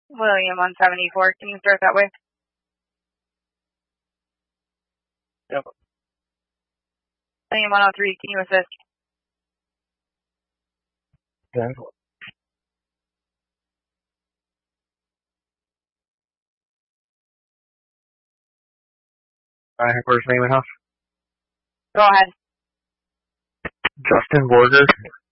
William 174, can you start that with? Yep. William 103, can you assist? Okay. First name and house. Go ahead. Justin Borger.